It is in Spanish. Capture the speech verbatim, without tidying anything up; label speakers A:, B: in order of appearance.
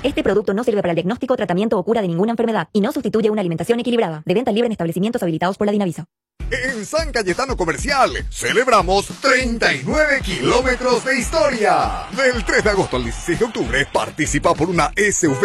A: Este producto no sirve para el diagnóstico, tratamiento o cura de ninguna enfermedad y no sustituye una alimentación equilibrada. De venta libre en establecimientos habilitados por la Dinavisa.
B: En San Cayetano Comercial celebramos treinta y nueve kilómetros de historia. Del tres de agosto al dieciséis de octubre participa por una S U V